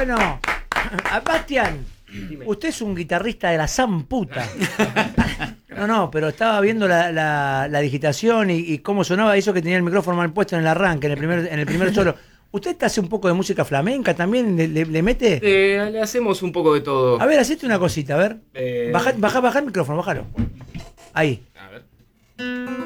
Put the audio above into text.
Bueno, Bastián, usted es un guitarrista de la zamputa. No, pero estaba viendo la digitación y cómo sonaba eso que tenía el micrófono mal puesto en el arranque, en el primer solo. ¿Usted hace un poco de música flamenca también? ¿Le mete? Le hacemos un poco de todo. A ver, hacete una cosita, a ver. Baja el micrófono, bájalo. Ahí. A ver.